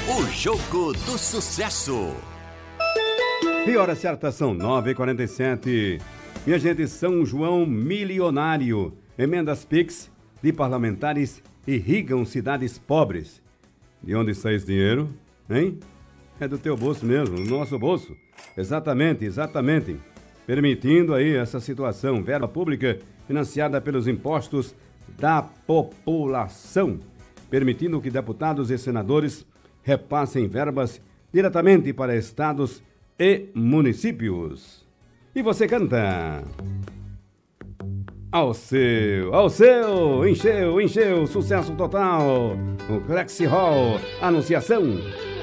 O Jogo do Sucesso. E hora certa são 9h47. Minha gente, São João milionário. Emendas PIX de parlamentares irrigam cidades pobres. De onde sai esse dinheiro, hein? É do teu bolso mesmo, do nosso bolso. Exatamente. Permitindo aí essa situação, verba pública financiada pelos impostos da população. Permitindo que deputados e senadores repassem verbas diretamente para estados e municípios. E você canta. Ao seu, encheu, sucesso total. O Clexi Hall, Anunciação.